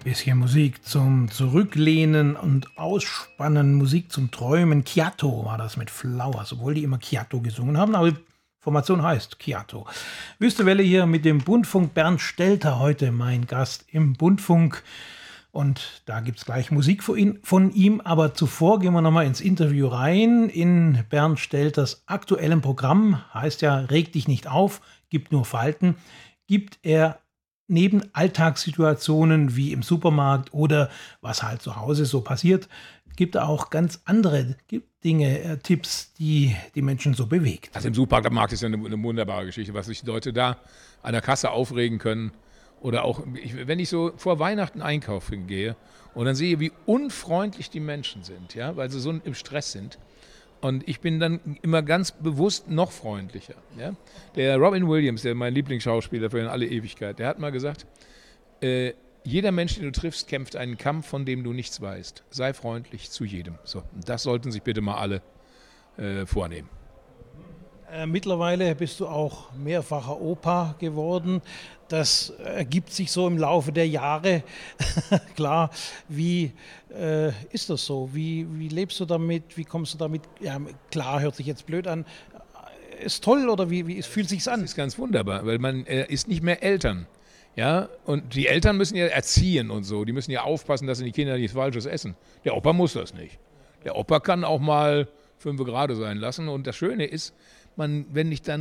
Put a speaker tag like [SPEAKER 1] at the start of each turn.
[SPEAKER 1] Bisschen Musik zum Zurücklehnen und Ausspannen, Musik zum Träumen. Chiato war das mit Flowers, obwohl die immer Chiato gesungen haben, aber die Formation heißt Chiato. Wüstewelle hier mit dem Bundfunk. Bernd Stelter heute mein Gast im Bundfunk. Und da gibt es gleich Musik von ihm. Aber zuvor gehen wir nochmal ins Interview rein. In Bernd Stelters aktuellem Programm, heißt ja Reg dich nicht auf, gibt nur Falten, gibt er neben Alltagssituationen wie im Supermarkt oder was halt zu Hause so passiert, gibt er auch ganz andere Dinge, Tipps, die die Menschen so bewegt.
[SPEAKER 2] Also im Supermarkt ist ja eine wunderbare Geschichte, was sich die Leute da an der Kasse aufregen können. Oder auch, wenn ich so vor Weihnachten einkaufen gehe und dann sehe, wie unfreundlich die Menschen sind, ja, weil sie so im Stress sind. Und ich bin dann immer ganz bewusst noch freundlicher. Ja? Der Robin Williams, der mein Lieblingsschauspieler für alle Ewigkeit, der hat mal gesagt, jeder Mensch, den du triffst, kämpft einen Kampf, von dem du nichts weißt. Sei freundlich zu jedem. So, das sollten sich bitte mal alle vornehmen.
[SPEAKER 1] Mittlerweile bist du auch mehrfacher Opa geworden. Das ergibt sich so im Laufe der Jahre. Klar, wie ist das so? Wie lebst du damit? Wie kommst du damit? Ja, klar, hört sich jetzt blöd an. Ist toll oder wie fühlt sich's an?
[SPEAKER 2] Das ist ganz wunderbar, weil man ist nicht mehr Eltern. Ja? Und die Eltern müssen ja erziehen und so. Die müssen ja aufpassen, dass die Kinder nichts Falsches essen. Der Opa muss das nicht. Der Opa kann auch mal 5 Grad sein lassen. Und das Schöne ist, wenn ich dann